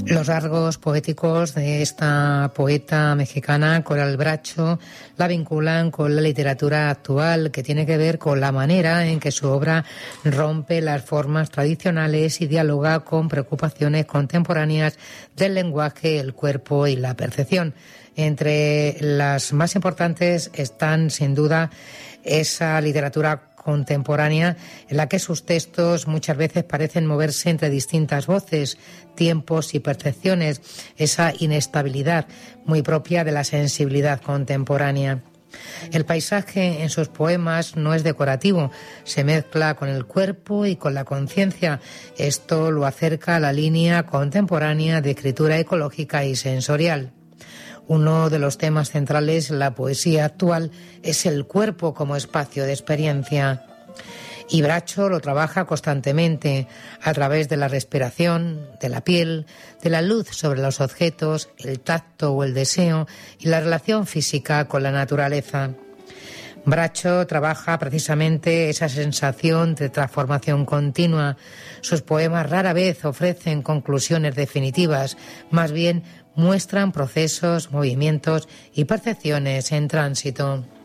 Los rasgos poéticos de esta poeta mexicana, Coral Bracho, la vinculan con la literatura actual, que tiene que ver con la manera en que su obra rompe las formas tradicionales y dialoga con preocupaciones contemporáneas del lenguaje, el cuerpo y la percepción. Entre las más importantes están, sin duda, esa literatura contemporánea en la que sus textos muchas veces parecen moverse entre distintas voces, tiempos y percepciones, esa inestabilidad muy propia de la sensibilidad contemporánea. El paisaje en sus poemas no es decorativo, se mezcla con el cuerpo y con la conciencia. Esto lo acerca a la línea contemporánea de escritura ecológica y sensorial. Uno de los temas centrales en la poesía actual es el cuerpo como espacio de experiencia. Y Bracho lo trabaja constantemente a través de la respiración, de la piel, de la luz sobre los objetos, el tacto o el deseo y la relación física con la naturaleza. Bracho trabaja precisamente esa sensación de transformación continua. Sus poemas rara vez ofrecen conclusiones definitivas, más bien muestran procesos, movimientos y percepciones en tránsito.